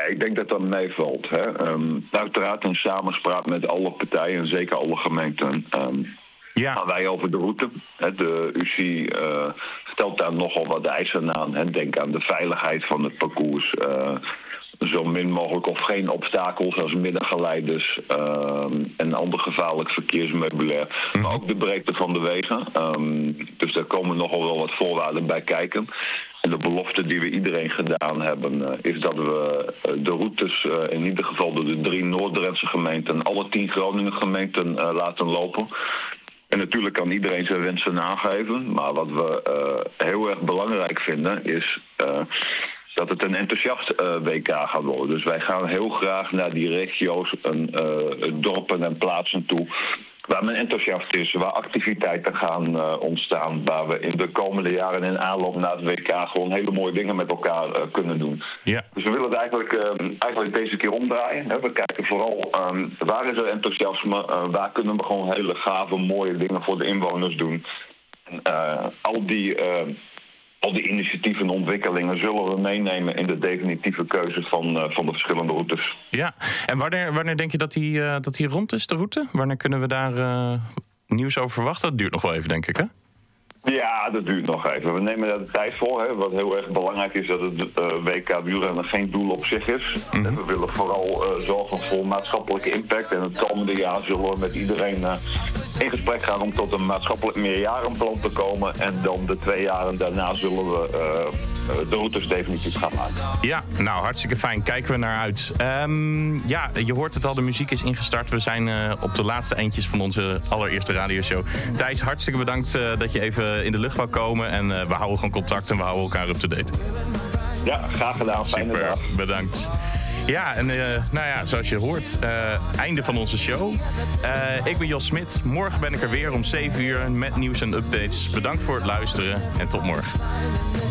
ik denk dat dat meevalt. Hè. Uiteraard in samenspraak met alle partijen en zeker alle gemeenten. Gaan wij over de route. De UCI stelt daar nogal wat eisen aan. Denk aan de veiligheid van het parcours. Zo min mogelijk of geen obstakels als middengeleiders en ander gevaarlijk verkeersmeubilair. Maar ook de breedte van de wegen. Dus daar komen nogal wel wat voorwaarden bij kijken. En de belofte die we iedereen gedaan hebben is dat we de routes in ieder geval door de 3 Noord-Drentse gemeenten en alle 10 Groningen gemeenten laten lopen. En natuurlijk kan iedereen zijn wensen nageven. Maar wat we heel erg belangrijk vinden is dat het een enthousiast WK gaat worden. Dus wij gaan heel graag naar die regio's, dorpen en plaatsen toe waar men enthousiast is, waar activiteiten gaan ontstaan, waar we in de komende jaren in aanloop naar het WK gewoon hele mooie dingen met elkaar kunnen doen. Ja. Dus we willen het eigenlijk deze keer omdraaien. Hè. We kijken vooral waar is er enthousiasme, waar kunnen we gewoon hele gave, mooie dingen voor de inwoners doen. En, al die initiatieven en ontwikkelingen zullen we meenemen in de definitieve keuze van de verschillende routes. Ja, en wanneer denk je dat die rond is, de route? Wanneer kunnen we daar nieuws over verwachten? Dat duurt nog wel even, denk ik, hè? Ja, dat duurt nog even. We nemen daar de tijd voor. Hè. Wat heel erg belangrijk is dat het WK wielrennen geen doel op zich is. En we willen vooral zorgen voor maatschappelijke impact. En het komende jaar zullen we met iedereen in gesprek gaan om tot een maatschappelijk meerjarenplan te komen. En dan de 2 jaren daarna zullen we de routes definitief gaan maken. Ja, nou hartstikke fijn. Kijken we naar uit. Je hoort het al, de muziek is ingestart. We zijn op de laatste eindjes van onze allereerste radioshow. Thijs, hartstikke bedankt dat je even in de lucht wou komen. En we houden gewoon contact en we houden elkaar up-to-date. Ja, graag gedaan. Fijne dag. Bedankt. Ja, en zoals je hoort, einde van onze show. Ik ben Jos Smit. Morgen ben ik er weer om 7 uur met nieuws en updates. Bedankt voor het luisteren en tot morgen.